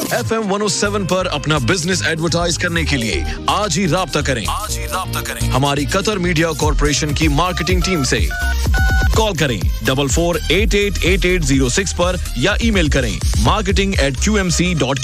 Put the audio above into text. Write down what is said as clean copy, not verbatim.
FM 107 पर अपना business advertise करने के लिए आज ही राब्ता करें हमारी कतर मीडिया कॉर्पोरेशन की मार्केटिंग टीम से। कॉल करें 44888806 पर या ईमेल करें marketing@qmc.qa